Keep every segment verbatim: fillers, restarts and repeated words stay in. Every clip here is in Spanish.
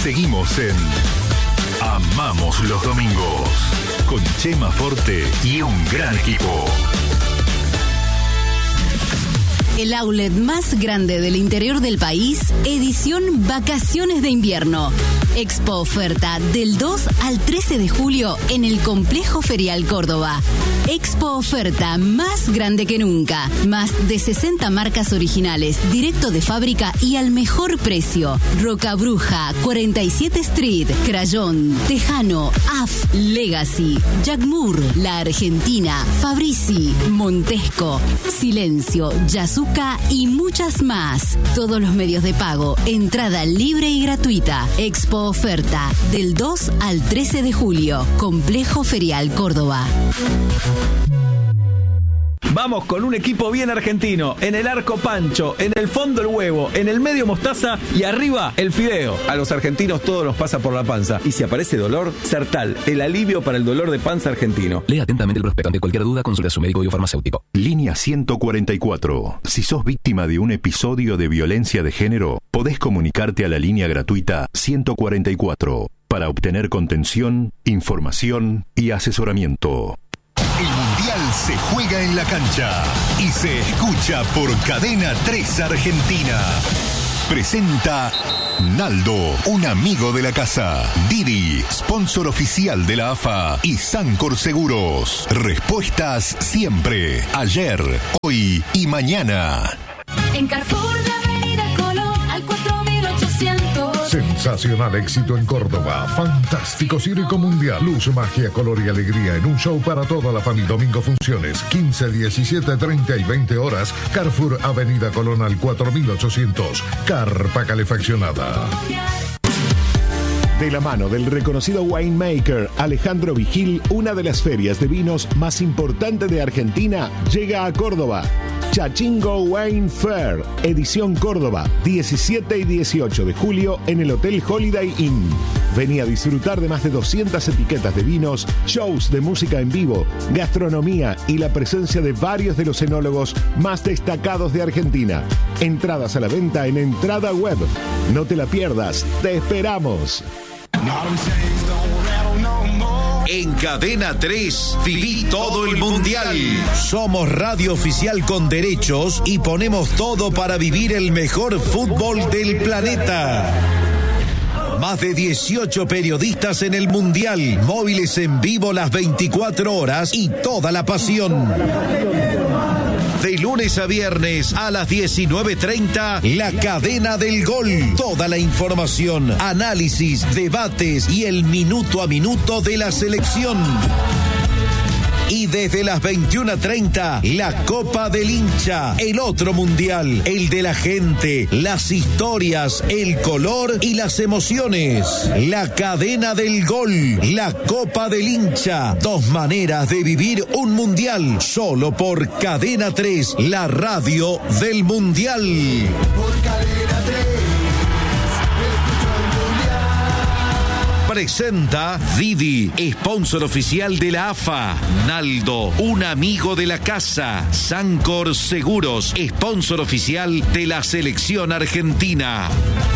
Seguimos en Amamos los Domingos, con Chema Forte y un gran equipo. El outlet más grande del interior del país, edición Vacaciones de Invierno. Expo Oferta del dos al trece de julio en el Complejo Ferial Córdoba. Expo Oferta más grande que nunca. Más de sesenta marcas originales, directo de fábrica y al mejor precio. Roca Bruja, cuarenta y siete Street, Crayón, Tejano, A F, Legacy, Jack Moore, La Argentina, Fabrizi, Montesco, Silencio, Yasuka y muchas más. Todos los medios de pago, entrada libre y gratuita. Expo Oferta del dos al trece de julio. Complejo Ferial Córdoba. Vamos con un equipo bien argentino. En el arco Pancho, en el fondo el huevo, en el medio mostaza y arriba el fideo. A los argentinos todo nos pasa por la panza. Y si aparece dolor, Sertal, el alivio para el dolor de panza argentino. Lea atentamente el prospecto. Ante cualquier duda, consulte a su médico o farmacéutico. Línea ciento cuarenta y cuatro. Si sos víctima de un episodio de violencia de género, podés comunicarte a la línea gratuita ciento cuarenta y cuatro para obtener contención, información y asesoramiento. El Mundial se juega en la cancha y se escucha por Cadena tres Argentina. Presenta Naldo, un amigo de la casa. Didi, sponsor oficial de la A F A. Y Sancor Seguros. Respuestas siempre. Ayer, hoy y mañana. En Carrefour de Avenida Colón al cuatro mil ochocientos. Sensacional éxito en Córdoba. Fantástico circo mundial. Luz, magia, color y alegría en un show para toda la familia. Domingo funciones quince, diecisiete, treinta y veinte horas. Carrefour Avenida Colón al cuatro mil ochocientos. Carpa calefaccionada. De la mano del reconocido winemaker Alejandro Vigil, una de las ferias de vinos más importantes de Argentina llega a Córdoba. Chachingo Wine Fair, edición Córdoba, diecisiete y dieciocho de julio en el Hotel Holiday Inn. Vení a disfrutar de más de doscientas etiquetas de vinos, shows de música en vivo, gastronomía y la presencia de varios de los enólogos más destacados de Argentina. Entradas a la venta en Entrada Web. No te la pierdas, te esperamos. En Cadena tres, viví todo el Mundial. Somos radio oficial con derechos y ponemos todo para vivir el mejor fútbol del planeta. Más de dieciocho periodistas en el Mundial, móviles en vivo las veinticuatro horas y toda la pasión. De lunes a viernes a las diecinueve treinta, La Cadena del Gol. Toda la información, análisis, debates y el minuto a minuto de la selección. Y desde las veintiuna treinta, la Copa del Hincha, el otro mundial, el de la gente, las historias, el color y las emociones. La Cadena del Gol, la Copa del Hincha, dos maneras de vivir un mundial, solo por Cadena tres, la radio del mundial. Por Cadena tres. Presenta Didi, sponsor oficial de la A F A. Naldo, un amigo de la casa. Sancor Seguros, sponsor oficial de la selección argentina.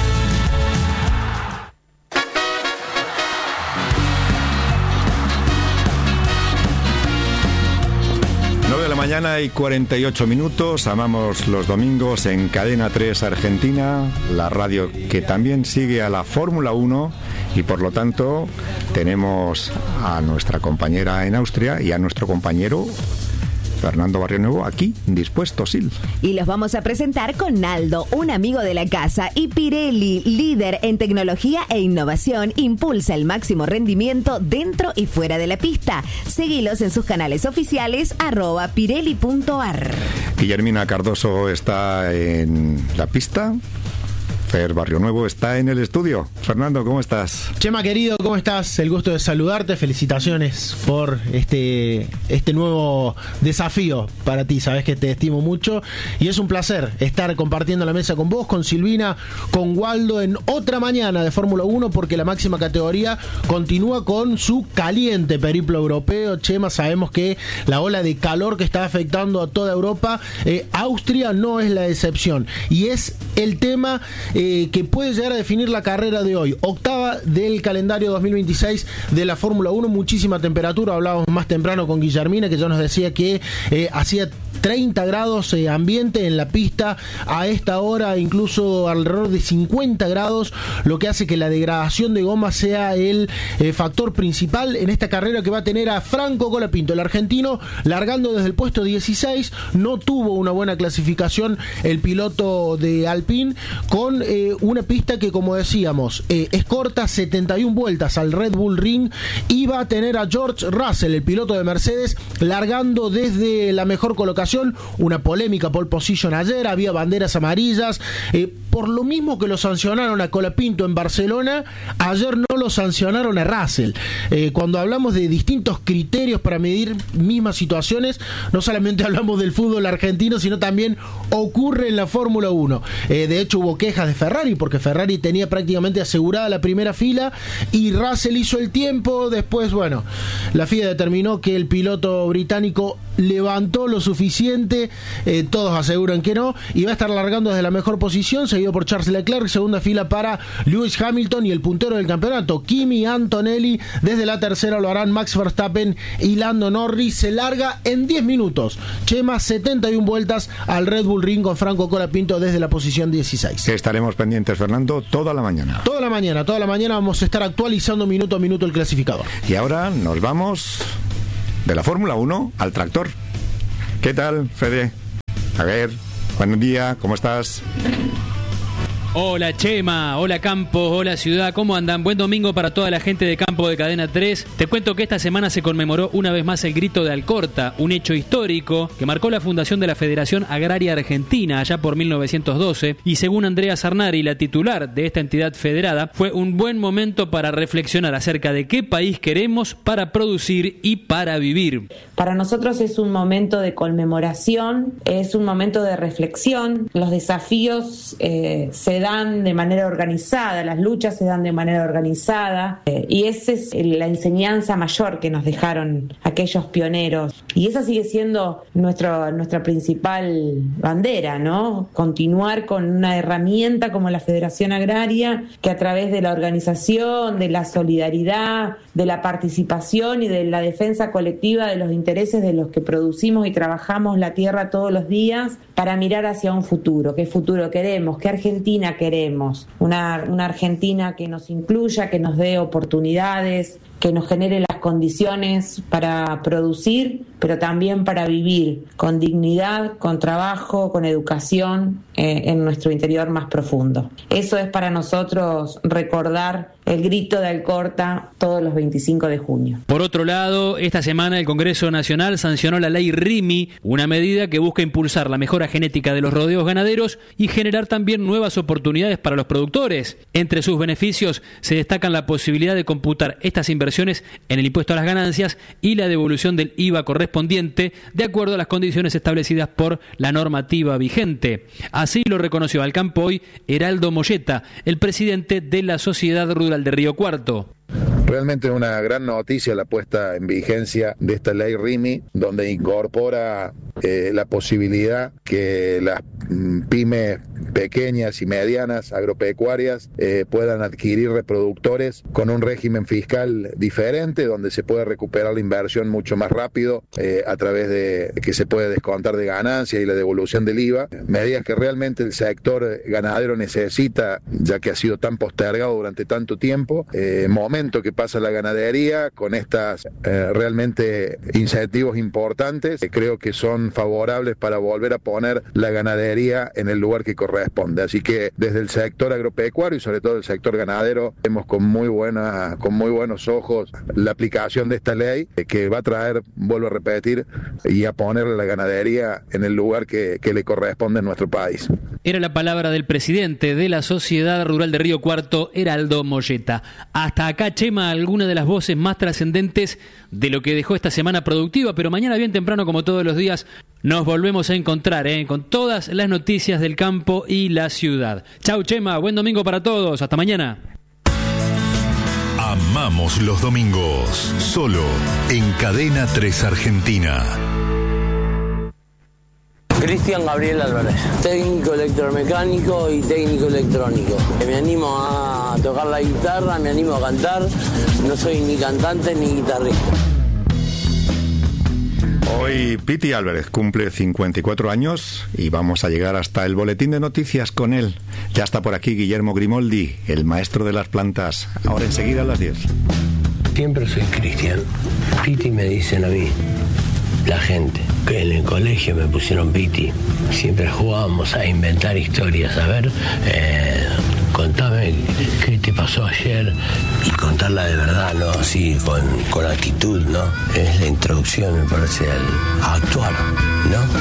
nueve de la mañana y cuarenta y ocho minutos. Amamos los domingos en Cadena tres Argentina, la radio que también sigue a la Fórmula uno. Y por lo tanto tenemos a nuestra compañera en Austria y a nuestro compañero Fernando Barrionuevo aquí, dispuestos, Sil. Y los vamos a presentar con Naldo, un amigo de la casa, y Pirelli, líder en tecnología e innovación, impulsa el máximo rendimiento dentro y fuera de la pista. Seguilos en sus canales oficiales, arroba pirelli punto ar. Guillermina Cardoso está en la pista. Fer Barrionuevo está en el estudio. Fernando, ¿cómo estás? Chema, querido, ¿cómo estás? El gusto de saludarte. Felicitaciones por este, este nuevo desafío para ti. Sabes que te estimo mucho y es un placer estar compartiendo la mesa con vos, con Silvina, con Waldo en otra mañana de Fórmula uno, porque la máxima categoría continúa con su caliente periplo europeo. Chema, sabemos que la ola de calor que está afectando a toda Europa, eh, Austria no es la excepción y es el tema eh, que puede llegar a definir la carrera de hoy. Octava del calendario dos mil veintiséis de la Fórmula uno, muchísima temperatura. Hablábamos más temprano con Guillermina, que ya nos decía que eh, hacía treinta grados eh, ambiente en la pista a esta hora, incluso alrededor de cincuenta grados, lo que hace que la degradación de goma sea el eh, factor principal en esta carrera que va a tener a Franco Colapinto, el argentino, largando desde el puesto dieciséis. No tuvo una buena clasificación el piloto de Alpine, con eh, una pista que, como decíamos, eh, es corta, setenta y una vueltas al Red Bull Ring, y va a tener a George Russell, el piloto de Mercedes, largando desde la mejor colocación. Una polémica pole position ayer, había banderas amarillas, eh, por lo mismo que lo sancionaron a Colapinto en Barcelona, ayer no lo sancionaron a Russell. Eh, cuando hablamos de distintos criterios para medir mismas situaciones, no solamente hablamos del fútbol argentino, sino también ocurre en la Fórmula uno. Eh, de hecho, hubo quejas de Ferrari, porque Ferrari tenía prácticamente asegurada la primera fila y Russell hizo el tiempo. Después, bueno, la F I A determinó que el piloto británico levantó lo suficiente, eh, todos aseguran que no, y va a estar largando desde la mejor posición, seguido por Charles Leclerc, segunda fila para Lewis Hamilton y el puntero del campeonato, Kimi Antonelli. Desde la tercera lo harán Max Verstappen y Lando Norris. Se larga en diez minutos, Chema, setenta y una vueltas al Red Bull Ring con Franco Colapinto desde la posición dieciséis. Estaremos pendientes, Fernando, toda la mañana. Toda la mañana, toda la mañana vamos a estar actualizando minuto a minuto el clasificador. Y ahora nos vamos de la Fórmula uno al tractor. ¿Qué tal, Fede? A ver, buen día, ¿cómo estás? Hola Chema, hola Campo, hola Ciudad, ¿cómo andan? Buen domingo para toda la gente de Campo de Cadena tres. Te cuento que esta semana se conmemoró una vez más el Grito de Alcorta, un hecho histórico que marcó la fundación de la Federación Agraria Argentina allá por mil novecientos doce, y según Andrea Sarnari, la titular de esta entidad federada, fue un buen momento para reflexionar acerca de qué país queremos para producir y para vivir. Para nosotros es un momento de conmemoración, es un momento de reflexión. Los desafíos eh, se dan de manera organizada, las luchas se dan de manera organizada, eh, y esa es la enseñanza mayor que nos dejaron aquellos pioneros, y esa sigue siendo nuestro, nuestra principal bandera, ¿no? Continuar con una herramienta como la Federación Agraria, que a través de la organización, de la solidaridad, de la participación y de la defensa colectiva de los intereses de los que producimos y trabajamos la tierra todos los días, para mirar hacia un futuro. ¿Qué futuro queremos? ¿Qué Argentina queremos? Una, una Argentina que nos incluya, que nos dé oportunidades, que nos genere las condiciones para producir, pero también para vivir con dignidad, con trabajo, con educación eh, en nuestro interior más profundo. Eso es para nosotros recordar el Grito de Alcorta todos los veinticinco de junio. Por otro lado, esta semana el Congreso Nacional sancionó la ley R I M I, una medida que busca impulsar la mejora genética de los rodeos ganaderos y generar también nuevas oportunidades para los productores. Entre sus beneficios se destacan la posibilidad de computar estas inversiones en el impuesto a las ganancias y la devolución del I V A correspondiente de acuerdo a las condiciones establecidas por la normativa vigente. Así lo reconoció al campo hoy Heraldo Molleta, el presidente de la Sociedad Rural de Río Cuarto. Realmente una gran noticia la puesta en vigencia de esta ley R I M I, donde incorpora eh, la posibilidad que las mm, pymes pequeñas y medianas agropecuarias eh, puedan adquirir reproductores con un régimen fiscal diferente, donde se puede recuperar la inversión mucho más rápido eh, a través de que se puede descontar de ganancias y la devolución del I V A, medidas que realmente el sector ganadero necesita, ya que ha sido tan postergado durante tanto tiempo. Eh, momento que pasa la ganadería con estas eh, realmente incentivos importantes, que creo que son favorables para volver a poner la ganadería en el lugar que corresponde. Así que desde el sector agropecuario y sobre todo el sector ganadero vemos con muy buena, con muy buenos ojos la aplicación de esta ley, eh, que va a traer, vuelvo a repetir, y a poner la ganadería en el lugar que, que le corresponde en nuestro país. Era la palabra del presidente de la Sociedad Rural de Río Cuarto, Heraldo Molleta. Hasta acá, Chema, alguna de las voces más trascendentes de lo que dejó esta semana productiva, pero mañana bien temprano, como todos los días, nos volvemos a encontrar ¿eh? con todas las noticias del campo y la ciudad. Chau, Chema, buen domingo para todos, hasta mañana. Amamos los domingos, solo en Cadena tres Argentina. Cristian Gabriel Álvarez, técnico electromecánico y técnico electrónico. Me animo a tocar la guitarra, me animo a cantar, no soy ni cantante ni guitarrista. Hoy Piti Álvarez cumple cincuenta y cuatro años y vamos a llegar hasta el boletín de noticias con él. Ya está por aquí Guillermo Grimoldi, el maestro de las plantas. Ahora enseguida a las diez. Siempre soy Cristian. Piti me dicen a mí, la gente, que en el colegio me pusieron Piti. Siempre jugábamos a inventar historias. A ver, eh, contame qué te pasó ayer y contarla de verdad, ¿no? Así, con, con actitud, ¿no? Es la introducción, me parece, al, a actuar, ¿no?